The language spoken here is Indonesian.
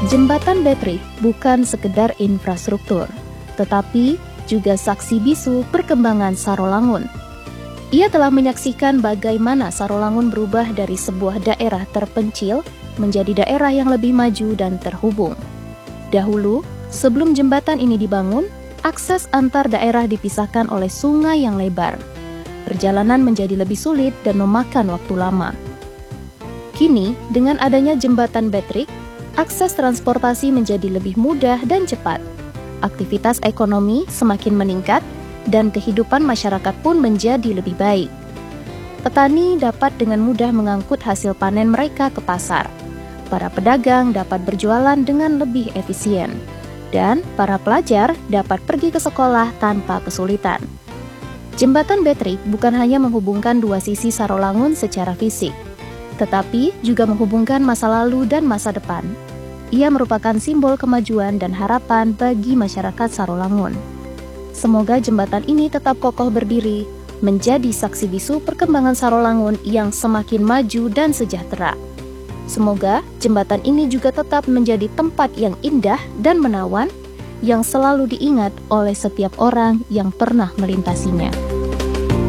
Jembatan Betrik bukan sekedar infrastruktur, tetapi juga saksi bisu perkembangan Sarolangun. Ia telah menyaksikan bagaimana Sarolangun berubah dari sebuah daerah terpencil menjadi daerah yang lebih maju dan terhubung. Dahulu, sebelum jembatan ini dibangun, akses antar daerah dipisahkan oleh sungai yang lebar. Perjalanan menjadi lebih sulit dan memakan waktu lama. Kini, dengan adanya jembatan Betrik, akses transportasi menjadi lebih mudah dan cepat. Aktivitas ekonomi semakin meningkat dan kehidupan masyarakat pun menjadi lebih baik. Petani dapat dengan mudah mengangkut hasil panen mereka ke pasar. Para pedagang dapat berjualan dengan lebih efisien. Dan para pelajar dapat pergi ke sekolah tanpa kesulitan. Jembatan Betrik bukan hanya menghubungkan dua sisi Sarolangun secara fisik, tetapi juga menghubungkan masa lalu dan masa depan. Ia merupakan simbol kemajuan dan harapan bagi masyarakat Sarolangun. Semoga jembatan ini tetap kokoh berdiri, menjadi saksi bisu perkembangan Sarolangun yang semakin maju dan sejahtera. Semoga jembatan ini juga tetap menjadi tempat yang indah dan menawan, yang selalu diingat oleh setiap orang yang pernah melintasinya.